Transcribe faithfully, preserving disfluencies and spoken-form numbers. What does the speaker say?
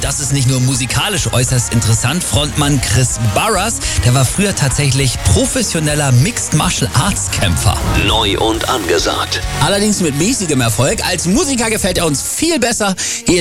das ist nicht nur musikalisch äußerst interessant. Frontmann Chris Barras, der war früher tatsächlich professioneller Mixed Martial Arts Kämpfer. Neu und angesagt. Allerdings mit mäßigem Erfolg. Als Musiker gefällt er uns viel besser. Hier